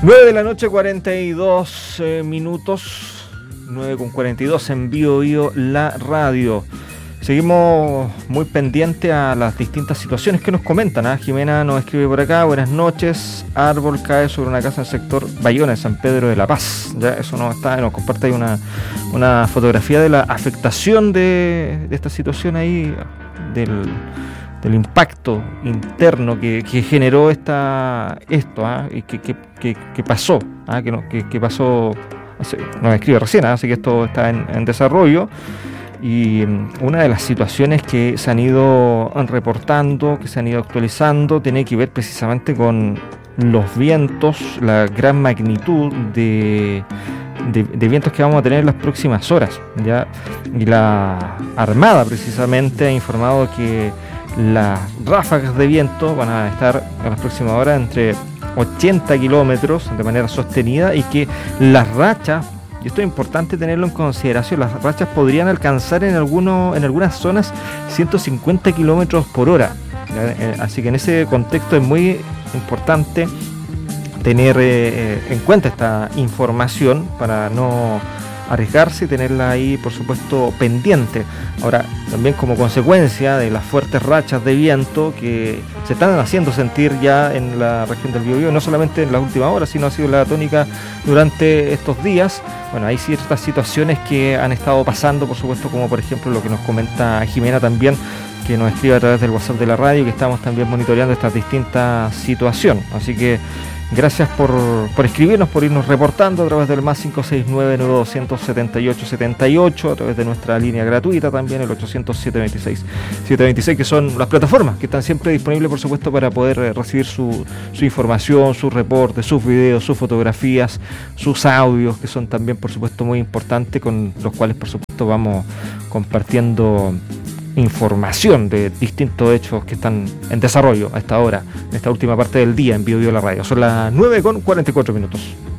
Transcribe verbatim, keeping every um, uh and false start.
nueve de la noche, cuarenta y dos eh, minutos, nueve con cuarenta y dos en Bio Bio la radio. Seguimos muy pendientes a las distintas situaciones que nos comentan. ¿eh? Jimena nos escribe por acá: buenas noches, árbol cae sobre una casa en el sector Bayona de San Pedro de la Paz. Ya eso nos está, nos comparte ahí una, una fotografía de la afectación de, de esta situación ahí, del, del impacto interno que, que generó esta esto, ¿eh? y que, que, que, que pasó, ¿eh? que, no, que, que pasó, nos escribe recién, ¿eh? así que esto está en, en desarrollo. Y una de las situaciones que se han ido reportando, que se han ido actualizando, tiene que ver precisamente con los vientos, la gran magnitud de, de, de vientos que vamos a tener en las próximas horas, ¿ya? Y la Armada precisamente ha informado que las ráfagas de viento van a estar en las próximas horas entre ochenta kilómetros de manera sostenida, y que las rachas, y esto es importante tenerlo en consideración, las rachas podrían alcanzar en, alguno, en algunas zonas ciento cincuenta kilómetros por hora. Así que en ese contexto es muy importante tener eh, en cuenta esta información para no arriesgarse y tenerla ahí, por supuesto, pendiente. Ahora, también como consecuencia de las fuertes rachas de viento que se están haciendo sentir ya en la región del Biobío, no solamente en las últimas horas, sino ha sido la tónica durante estos días. Bueno, hay ciertas situaciones que han estado pasando, por supuesto, como por ejemplo lo que nos comenta Jimena también, que nos escribe a través del WhatsApp de la radio, que estamos también monitoreando estas distintas situaciones. Así que gracias por, por escribirnos, por irnos reportando a través del más cinco seis nueve, nueve dos cero cero, siete ocho siete ocho, a través de nuestra línea gratuita también, el ochocientos, siete veintiséis, siete veintiséis, que son las plataformas que están siempre disponibles, por supuesto, para poder eh, recibir su, su información, sus reportes, sus videos, sus fotografías, sus audios, que son también, por supuesto, muy importantes, con los cuales, por supuesto, vamos compartiendo información de distintos hechos que están en desarrollo a esta hora, en esta última parte del día en Bio Bio la radio. Son las nueve con cuarenta y cuatro minutos.